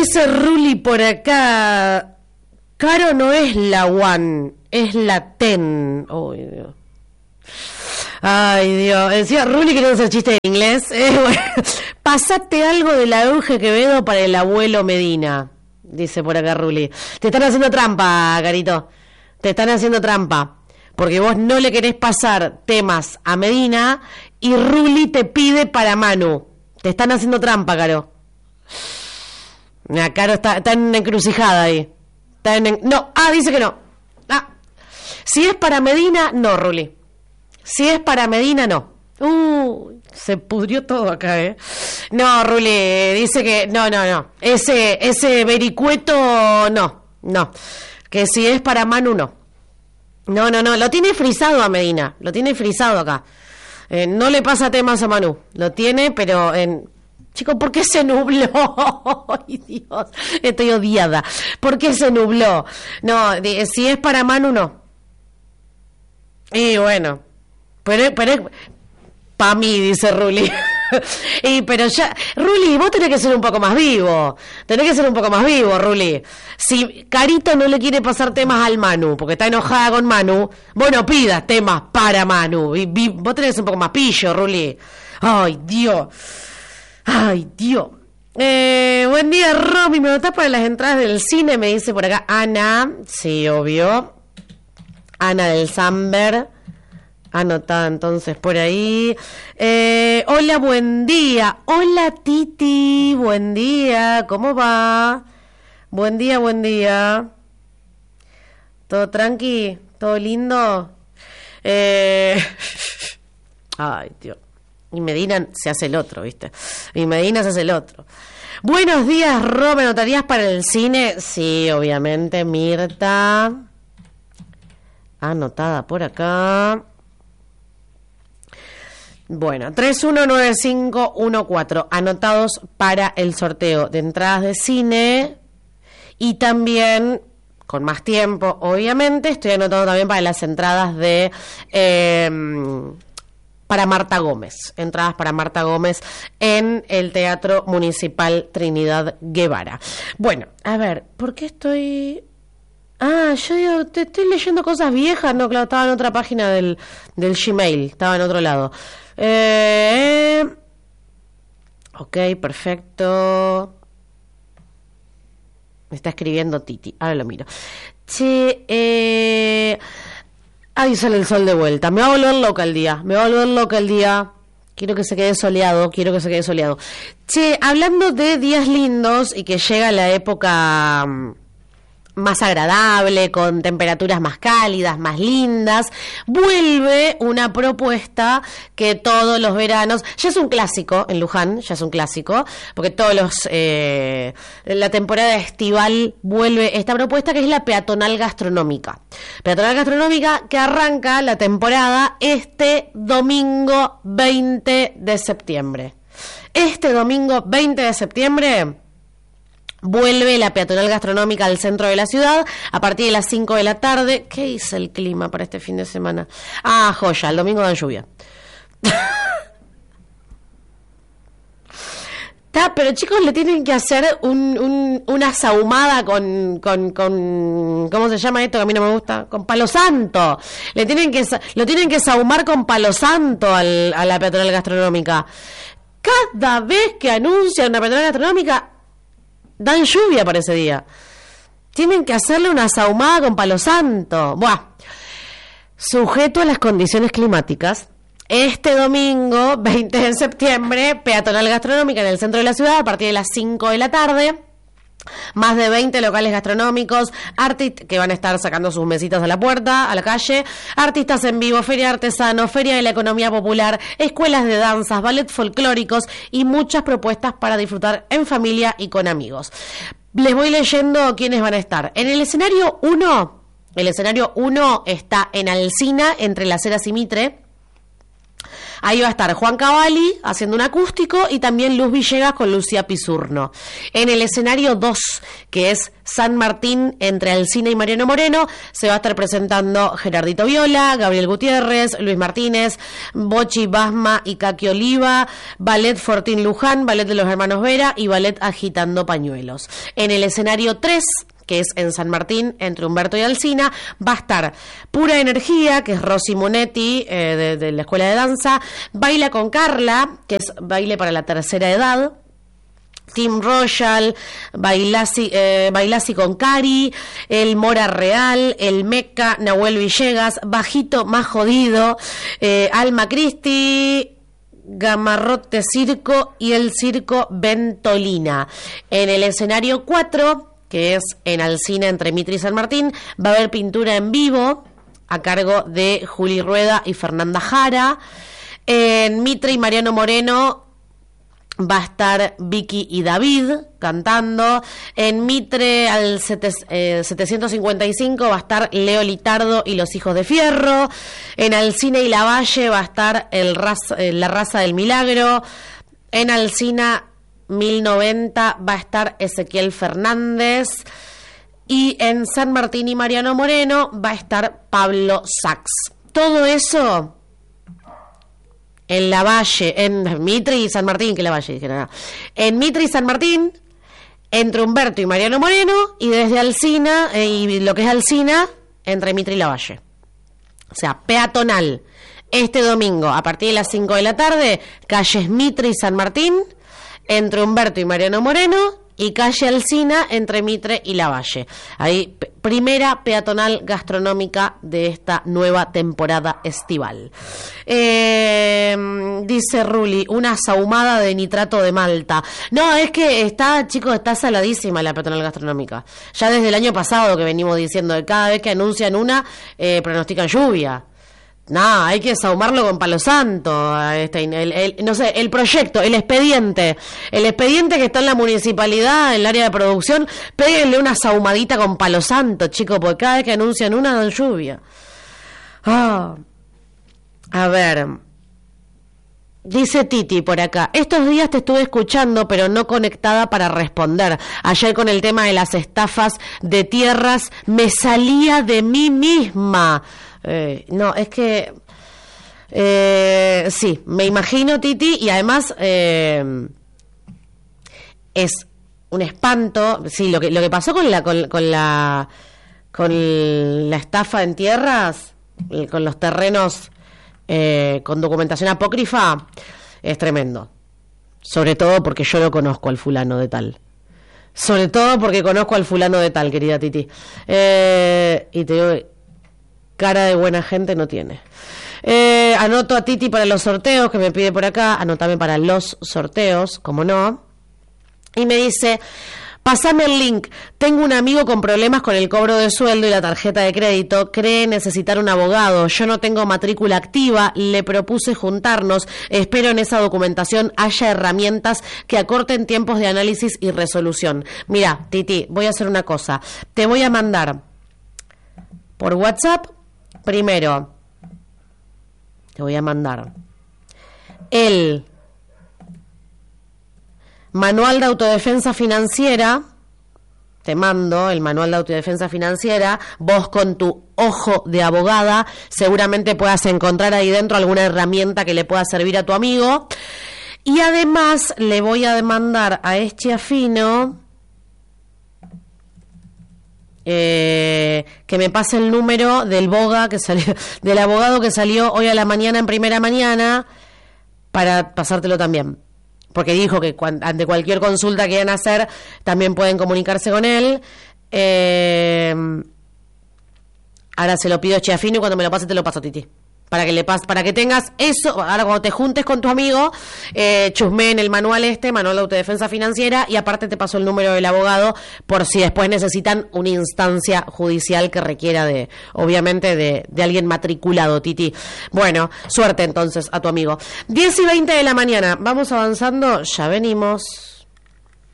Dice Ruli por acá, Caro no es la one, es la ten. Ay, Dios. Ay, Dios. Decía Ruli que no hacer chiste en inglés. Bueno. Pasate algo de la Euge Quevedo para el abuelo Medina, dice por acá Ruli. Te están haciendo trampa, Carito. Te están haciendo trampa. Porque vos no le querés pasar temas a Medina y Ruli te pide para Manu. Te están haciendo trampa, Caro. Caro está en una encrucijada ahí. No, dice que no. Si es para Medina, no, Ruli. Si es para Medina, no. Se pudrió todo acá, No, Ruli, dice que no. Ese vericueto, no. Que si es para Manu, no. No, lo tiene frisado a Medina. Lo tiene frisado acá. No le pasa temas a Manu. Lo tiene, pero Chicos, ¿por qué se nubló? Ay, Dios, estoy odiada. ¿Por qué se nubló? No, si es para Manu, no. Y bueno, pero para mí, dice Ruli. Pero ya, Ruli, vos tenés que ser un poco más vivo. Ruli. Si Carito no le quiere pasar temas al Manu, porque está enojada con Manu, vos no pidas temas para Manu. Vos tenés que ser un poco más pillo, Ruli. Ay, Dios. Buen día, Romy. ¿Me notás para las entradas del cine? Me dice por acá Ana. Sí, obvio. Ana del Samber. Anotada entonces por ahí. Hola, buen día. Hola, Titi. Buen día. ¿Cómo va? Buen día. ¿Todo tranqui? ¿Todo lindo? Ay, Dios. Y Medina se hace el otro, ¿viste? Buenos días, Ro, ¿me notarías para el cine? Sí, obviamente, Mirta. Anotada por acá. Bueno, 319514, anotados para el sorteo de entradas de cine. Y también, con más tiempo, obviamente, estoy anotando también para las entradas de... para Marta Gómez, entradas para Marta Gómez en el Teatro Municipal Trinidad Guevara. Bueno, a ver, ¿por qué estoy...? Yo digo, te estoy leyendo cosas viejas. No, claro, estaba en otra página del Gmail, estaba en otro lado. Ok, perfecto. Me está escribiendo Titi, ahora lo miro. Ahí sale el sol de vuelta. Me va a volver loca el día. Quiero que se quede soleado. Hablando de días lindos y que llega la época más agradable, con temperaturas más cálidas, más lindas, vuelve una propuesta que todos los veranos, ya es un clásico en Luján, porque la temporada estival vuelve esta propuesta, que es la peatonal gastronómica. Que arranca la temporada este domingo 20 de septiembre. Vuelve la peatonal gastronómica al centro de la ciudad a partir de las 5 de la tarde. ¿Qué dice el clima para este fin de semana? Joya, el domingo dan lluvia. Pero chicos, le tienen que hacer una sahumada con ¿cómo se llama esto? Que a mí no me gusta. Con palo santo. Lo tienen que sahumar con palo santo a la peatonal gastronómica. Cada vez que anuncian una peatonal gastronómica, dan lluvia para ese día. Tienen que hacerle una sahumada con palo santo. Sujeto a las condiciones climáticas, este domingo 20 de septiembre, peatonal gastronómica en el centro de la ciudad a partir de las 5 de la tarde. Más de 20 locales gastronómicos, que van a estar sacando sus mesitas a la puerta, a la calle, artistas en vivo, feria de artesanos, feria de la economía popular, escuelas de danzas, ballet folclóricos y muchas propuestas para disfrutar en familia y con amigos. Les voy leyendo quiénes van a estar. En el escenario 1, está en Alsina, entre Las Heras y Mitre. Ahí va a estar Juan Cavalli haciendo un acústico y también Luz Villegas con Lucía Pisurno. En el escenario 2, que es San Martín entre Alsina y Mariano Moreno, se va a estar presentando Gerardito Viola, Gabriel Gutiérrez, Luis Martínez, Bochi Basma y Kaki Oliva, Ballet Fortín Luján, Ballet de los Hermanos Vera y Ballet Agitando Pañuelos. En el escenario 3, que es en San Martín, entre Humberto y Alsina, va a estar Pura Energía, que es Rosy Monetti, de la Escuela de Danza, Baila con Carla, que es baile para la tercera edad, Team Royal, Bailasi con Cari, el Mora Real, el Meca, Nahuel Villegas, Bajito Más Jodido, Alma Cristi, Gamarrote Circo y el Circo Ventolina. En el escenario 4, que es en Alsina entre Mitre y San Martín, va a haber pintura en vivo a cargo de Juli Rueda y Fernanda Jara. En Mitre y Mariano Moreno va a estar Vicky y David cantando. En Mitre al 755 va a estar Leo Litardo y los Hijos de Fierro. En Alsina y Lavalle va a estar La Raza del Milagro. En Alsina 1090 va a estar Ezequiel Fernández. Y en San Martín y Mariano Moreno va a estar Pablo Sachs. Todo eso en Lavalle, en Mitre y San Martín, que Lavalle, dije nada. En Mitre y San Martín, entre Humberto y Mariano Moreno, y desde Alsina, y lo que es Alsina, entre Mitre y Lavalle. O sea, peatonal. Este domingo, a partir de las 5 de la tarde, calles Mitre y San Martín, entre Humberto y Mariano Moreno, y calle Alsina entre Mitre y Lavalle. Ahí, primera peatonal gastronómica de esta nueva temporada estival. Dice Ruli, una sahumada de nitrato de Malta. No, es que está, chicos, está saladísima la peatonal gastronómica. Ya desde el año pasado que venimos diciendo que cada vez que anuncian una, pronostican lluvia. No, hay que sahumarlo con palo santo. No sé, el proyecto, el expediente que está en la municipalidad, en el área de producción, péguenle una sahumadita con palo santo, chicos, porque cada vez que anuncian una dan lluvia. A ver, dice Titi por acá, estos días te estuve escuchando, pero no conectada para responder. Ayer con el tema de las estafas de tierras, me salía de mí misma. No, es que sí, me imagino, Titi, y además es un espanto. Sí, lo que pasó con la estafa en tierras, con los terrenos con documentación apócrifa, es tremendo. Sobre todo porque yo lo conozco al fulano de tal. Sobre todo porque conozco al fulano de tal, querida Titi. Y te digo, cara de buena gente no tiene. Anoto a Titi para los sorteos, que me pide por acá. Anótame para los sorteos, como no. Y me dice, pasame el link. Tengo un amigo con problemas con el cobro de sueldo y la tarjeta de crédito. Cree necesitar un abogado. Yo no tengo matrícula activa. Le propuse juntarnos. Espero en esa documentación haya herramientas que acorten tiempos de análisis y resolución. Mira, Titi, voy a hacer una cosa. Te voy a mandar por WhatsApp. Primero, te voy a mandar el manual de autodefensa financiera. Te mando el manual de autodefensa financiera. Vos con tu ojo de abogada seguramente puedas encontrar ahí dentro alguna herramienta que le pueda servir a tu amigo. Y además le voy a demandar a Afino que me pase el número del boga que salió, del abogado que salió hoy a la mañana en Primera Mañana, para pasártelo también, porque dijo que ante cualquier consulta que quieran hacer también pueden comunicarse con él. Ahora se lo pido a Chiafino y cuando me lo pase te lo paso, Titi, para que tengas eso. Ahora cuando te juntes con tu amigo, chusmeen el manual manual de autodefensa financiera, y aparte te paso el número del abogado por si después necesitan una instancia judicial que requiera obviamente de alguien matriculado, Titi. Bueno, suerte entonces a tu amigo. 10:20 de la mañana, vamos avanzando, ya venimos.